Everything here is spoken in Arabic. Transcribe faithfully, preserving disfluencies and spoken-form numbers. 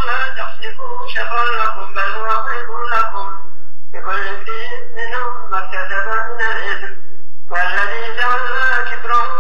لا تحسبوا شرا لكم بل هو خير لكم لكل امرئ منهم ما اكتسب من الإثم والذي تولى كبره